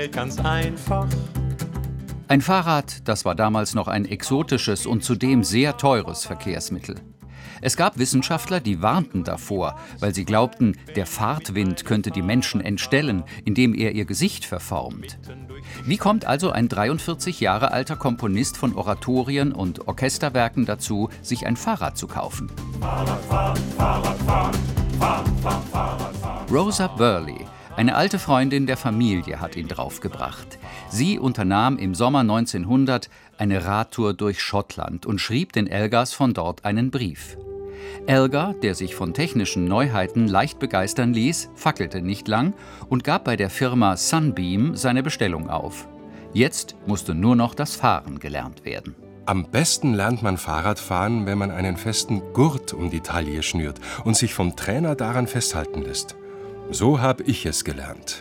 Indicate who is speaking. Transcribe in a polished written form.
Speaker 1: Ganz einfach.
Speaker 2: Ein Fahrrad, das war damals noch ein exotisches und zudem sehr teures Verkehrsmittel. Es gab Wissenschaftler, die warnten davor, weil sie glaubten, der Fahrtwind könnte die Menschen entstellen, indem er ihr Gesicht verformt. Wie kommt also ein 43 Jahre alter Komponist von Oratorien und Orchesterwerken dazu, sich ein Fahrrad zu kaufen? Rosa Burley, eine alte Freundin der Familie, hat ihn draufgebracht. Sie unternahm im Sommer 1900 eine Radtour durch Schottland und schrieb den Elgars von dort einen Brief. Elgar, der sich von technischen Neuheiten leicht begeistern ließ, fackelte nicht lang und gab bei der Firma Sunbeam seine Bestellung auf. Jetzt musste nur noch das Fahren gelernt werden.
Speaker 3: Am besten lernt man Fahrradfahren, wenn man einen festen Gurt um die Taille schnürt und sich vom Trainer daran festhalten lässt. So habe ich es gelernt.